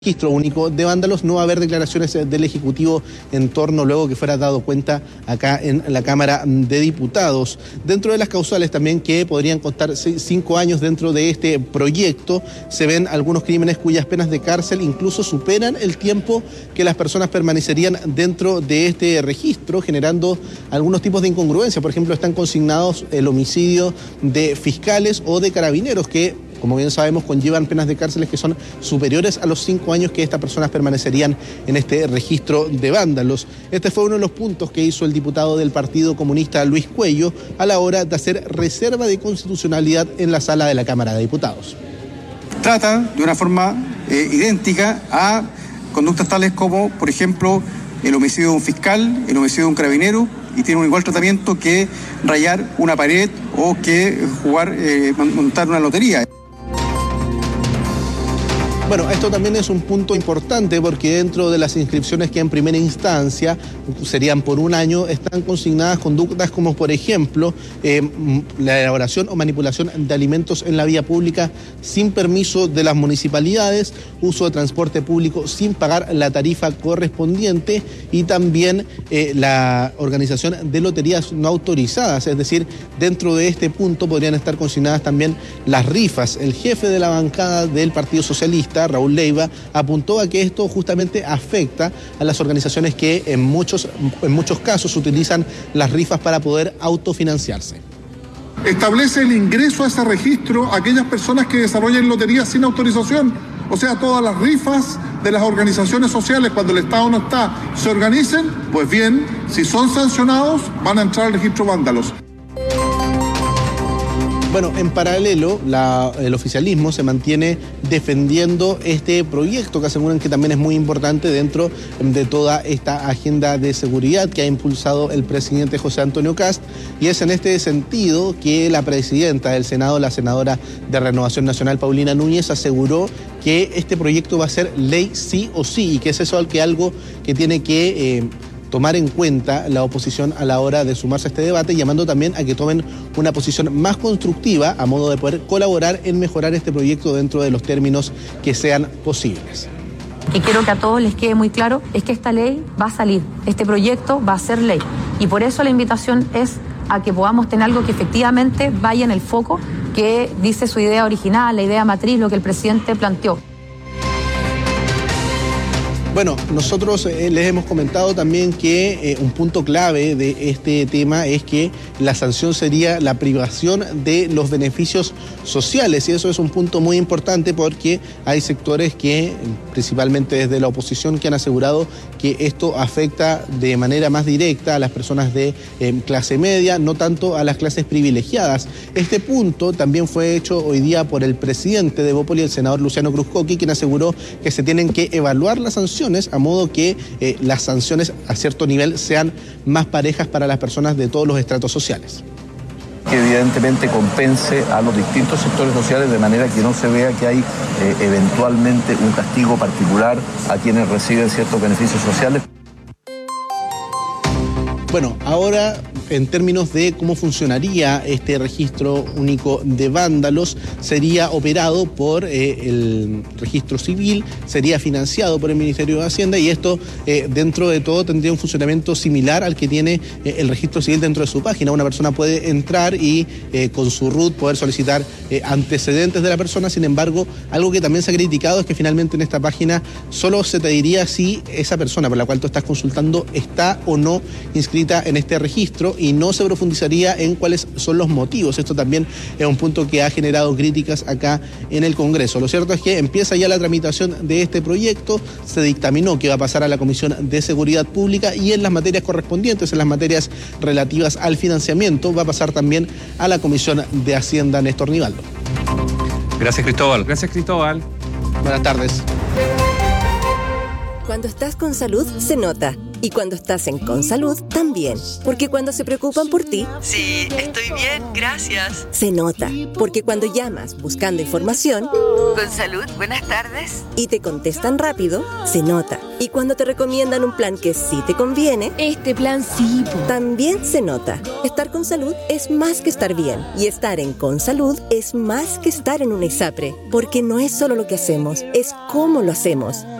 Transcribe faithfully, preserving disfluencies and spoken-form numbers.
Registro único de vándalos, no va a haber declaraciones del Ejecutivo en torno luego que fuera dado cuenta acá en la Cámara de Diputados. Dentro de las causales también que podrían costar cinco años dentro de este proyecto, se ven algunos crímenes cuyas penas de cárcel incluso superan el tiempo que las personas permanecerían dentro de este registro, generando algunos tipos de incongruencia. Por ejemplo, están consignados el homicidio de fiscales o de carabineros que, como bien sabemos, conllevan penas de cárceles que son superiores a los cinco años que estas personas permanecerían en este registro de vándalos. Este fue uno de los puntos que hizo el diputado del Partido Comunista, Luis Cuello, a la hora de hacer reserva de constitucionalidad en la sala de la Cámara de Diputados. Trata de una forma eh, idéntica a conductas tales como, por ejemplo, el homicidio de un fiscal, el homicidio de un carabinero, y tiene un igual tratamiento que rayar una pared o que jugar, eh, montar una lotería. Bueno, esto también es un punto importante porque dentro de las inscripciones que en primera instancia serían por un año, están consignadas conductas como, por ejemplo, eh, la elaboración o manipulación de alimentos en la vía pública sin permiso de las municipalidades, uso de transporte público sin pagar la tarifa correspondiente y también eh, la organización de loterías no autorizadas. Es decir, dentro de este punto podrían estar consignadas también las rifas. El jefe de la bancada del Partido Socialista, Raúl Leiva, apuntó a que esto justamente afecta a las organizaciones que en muchos, en muchos casos utilizan las rifas para poder autofinanciarse. Establece el ingreso a ese registro a aquellas personas que desarrollen loterías sin autorización, o sea, todas las rifas de las organizaciones sociales, cuando el Estado no está, se organicen, pues bien, si son sancionados, van a entrar al registro vándalos. Bueno, en paralelo, la, el oficialismo se mantiene defendiendo este proyecto que aseguran que también es muy importante dentro de toda esta agenda de seguridad que ha impulsado el presidente José Antonio Kast, y es en este sentido que la presidenta del Senado, la senadora de Renovación Nacional, Paulina Núñez, aseguró que este proyecto va a ser ley sí o sí, y que es eso que algo que tiene que Eh, tomar en cuenta la oposición a la hora de sumarse a este debate, llamando también a que tomen una posición más constructiva a modo de poder colaborar en mejorar este proyecto dentro de los términos que sean posibles. Y quiero que a todos les quede muy claro, es que esta ley va a salir, este proyecto va a ser ley. Y por eso la invitación es a que podamos tener algo que efectivamente vaya en el foco, que dice su idea original, la idea matriz, lo que el presidente planteó. Bueno, nosotros eh, les hemos comentado también que eh, un punto clave de este tema es que la sanción sería la privación de los beneficios sociales, y eso es un punto muy importante porque hay sectores que, principalmente desde la oposición, que han asegurado que esto afecta de manera más directa a las personas de eh, clase media, no tanto a las clases privilegiadas. Este punto también fue hecho hoy día por el presidente de Bópoli, el senador Luciano Cruzcoqui, quien aseguró que se tienen que evaluar las sanciones a modo que eh, las sanciones a cierto nivel sean más parejas para las personas de todos los estratos sociales. Que evidentemente compense a los distintos sectores sociales de manera que no se vea que hay eh, eventualmente un castigo particular a quienes reciben ciertos beneficios sociales. Bueno, ahora en términos de cómo funcionaría este registro único de vándalos, sería operado por eh, el registro civil, sería financiado por el Ministerio de Hacienda, y esto eh, dentro de todo tendría un funcionamiento similar al que tiene eh, el registro civil dentro de su página. Una persona puede entrar y eh, con su R U T poder solicitar eh, antecedentes de la persona. Sin embargo, algo que también se ha criticado es que finalmente en esta página solo se te diría si esa persona por la cual tú estás consultando está o no inscrita en este registro, y no se profundizaría en cuáles son los motivos. Esto también es un punto que ha generado críticas acá en el Congreso. Lo cierto es que empieza ya la tramitación de este proyecto, se dictaminó que va a pasar a la Comisión de Seguridad Pública, y en las materias correspondientes, en las materias relativas al financiamiento, va a pasar también a la Comisión de Hacienda, Néstor Nivaldo. Gracias, Cristóbal. Gracias, Cristóbal. Buenas tardes. Cuando estás con salud, se nota. Y cuando estás en Consalud, también. Porque cuando se preocupan por ti... Sí, estoy bien, gracias. Se nota. Porque cuando llamas buscando información... Consalud, buenas tardes. Y te contestan rápido, se nota. Y cuando te recomiendan un plan que sí te conviene... Este plan sí, po. También se nota. Estar con salud es más que estar bien. Y estar en Consalud es más que estar en una ISAPRE. Porque no es solo lo que hacemos, es cómo lo hacemos.